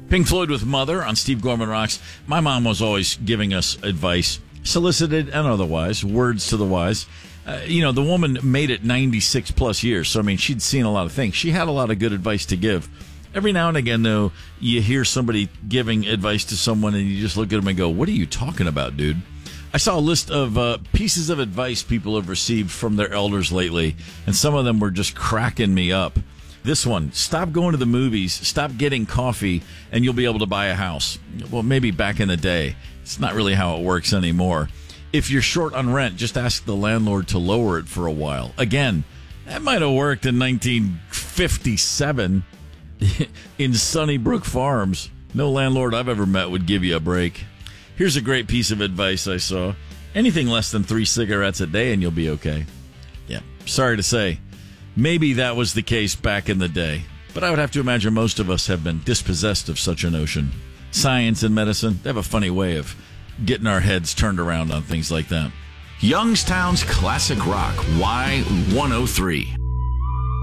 Pink Floyd with Mother on Steve Gorman Rocks. My mom was always giving us advice, solicited and otherwise, words to the wise. The woman made it 96 plus years, so, she'd seen a lot of things. She had a lot of good advice to give. Every now and again, though, you hear somebody giving advice to someone and you just look at them and go, what are you talking about, dude? I saw a list of pieces of advice people have received from their elders lately, and some of them were just cracking me up. This one, stop going to the movies, stop getting coffee, and you'll be able to buy a house. Well, maybe back in the day. It's not really how it works anymore. If you're short on rent, just ask the landlord to lower it for a while. Again, that might have worked in 1957 in Sunnybrook Farms. No landlord I've ever met would give you a break. Here's a great piece of advice I saw. Anything less than 3 cigarettes a day and you'll be okay. Yeah, sorry to say. Maybe that was the case back in the day, but I would have to imagine most of us have been dispossessed of such a notion. Science and medicine, they have a funny way of getting our heads turned around on things like that. Youngstown's Classic Rock, Y103.